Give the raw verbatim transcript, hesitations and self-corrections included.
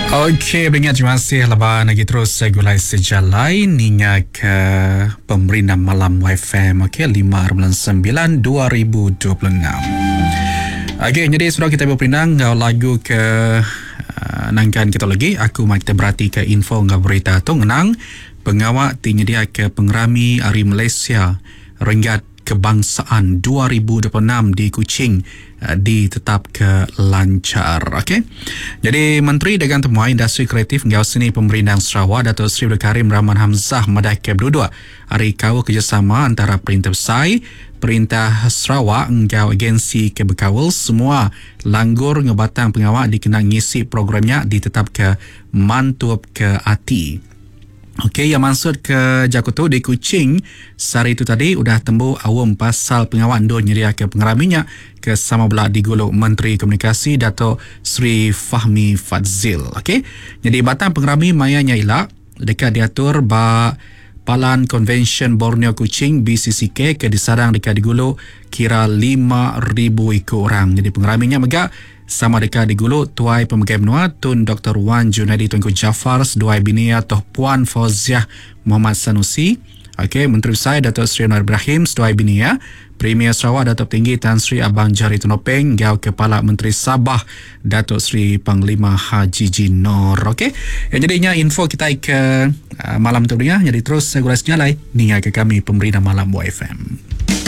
Okey, beringat terima kasih Laban lagi terus saya gulai sejalai hingga ke pemberian malam Y F M. Okey, lima bulan sembilan dua ribu dua puluh enam. Okey, jadi sudah kita berperinang lagu ke uh, nangkan kita lagi. Aku mai kita berhati ke info ngah berita tu ngenang pengawak tinyedia ke pengerami Hari Malaysia Ringgat Kebangsaan dua ribu dua puluh enam di Kuching uh, ditetap ke lancar. Okey. Jadi Menteri Dagang Temuan Industri Kreatif Ngau Seni Pemerintahan Sarawak Datuk Seri Abdul Karim Rahman Hamzah Madah ke dua hari kawal kerjasama antara Perintah Besar, Perintah Sarawak Ngau Agensi Kebekawal semua langgur ngebatang pengawak dikenang ngisi programnya ditetap ke mantup ke ati. Okey, yang maksud ke Jakarta di Kuching sehari itu tadi udah tembuh awam pasal pengawal ndo nyeria ke pengeraminya ke sama belah digolok Menteri Komunikasi Datuk Sri Fahmi Fadzil. Okey, jadi batang pengerami mayanya ilak dekat diatur ba Palan Convention Borneo Kuching B C C K ke disarang dekat digolok kira lima ribu ikut orang. Jadi pengeraminya megak sama dekat diguluk Tuai Pemegai Benua Tun Doktor Wan Junaidi Tunku Jafar Duai Binia Toh Puan Fauziah Muhammad Sanusi. Okey, Menteri Besar Datuk Seri Anwar Ibrahim Duai Binia, Premier Sarawak Datuk Tinggi Tan Sri Abang Jari Tunopeng, Gau Kepala Menteri Sabah Datuk Seri Panglima Haji Jinor. Okey, yang jadinya info kita ke uh, malam tu ni ya. Jadi terus saya gula senyalai ni ke kami pemberi malam Y F M.